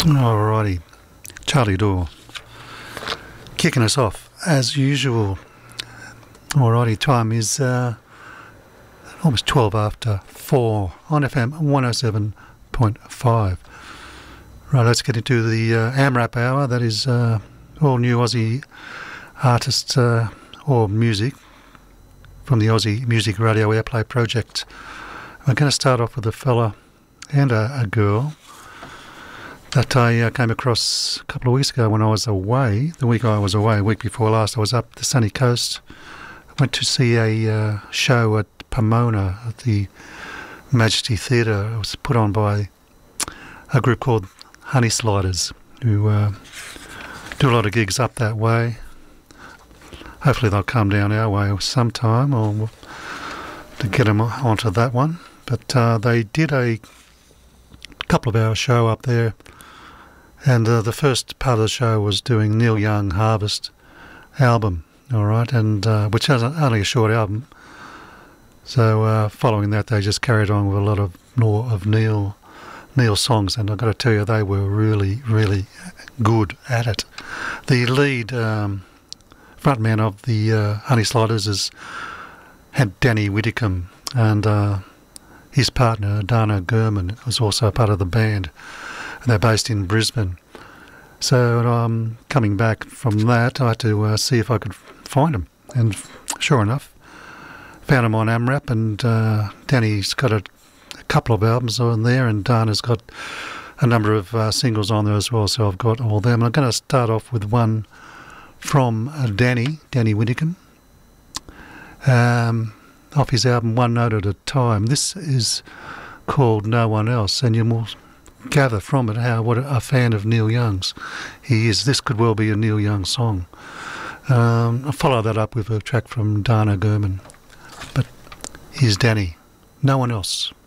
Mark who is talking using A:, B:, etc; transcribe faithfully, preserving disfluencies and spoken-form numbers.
A: Alrighty, Charlie Dore kicking us off as usual. Alrighty, time is uh, almost twelve after four on F M one oh seven point five. Right, let's get into the uh, AMRAP hour. That is uh, all new Aussie artists uh, or music from the Aussie Music Radio Airplay project. We're going to start off with a fella and a, a girl that I uh, came across a couple of weeks ago when I was away. The week I was away, a week before last, I was up the sunny coast. I went to see a uh, show at Pomona at the Majesty Theatre. It was put on by a group called Honey Sliders, who uh, do a lot of gigs up that way. Hopefully they'll come down our way sometime or we'll, to get them onto that one. But uh, they did a couple of hour show up there. And uh, the first part of the show was doing Neil Young Harvest album, all right, and uh, which is only a short album. So uh, following that, they just carried on with a lot of more of Neil Neil songs, and I've got to tell you, they were really, really good at it. The lead um, frontman of the uh, Honey Sliders is had Danny Whitcomb, and uh, his partner Dana Gurman was also a part of the band. They're based in Brisbane. So um, coming back from that, I had to uh, see if I could find them. And sure enough, found them on AMRAP, and uh, Danny's got a, a couple of albums on there, and Dana's got a number of uh, singles on there as well, so I've got all them. I'm going to start off with one from uh, Danny, Danny Whitcomb, um, off his album One Note at a Time. This is called No One Else, and you will gather from it how what a fan of Neil Young's he is. This could well be a Neil Young song. Um, I'll follow that up with a track from Dana Gurman. But here's Danny, No One Else.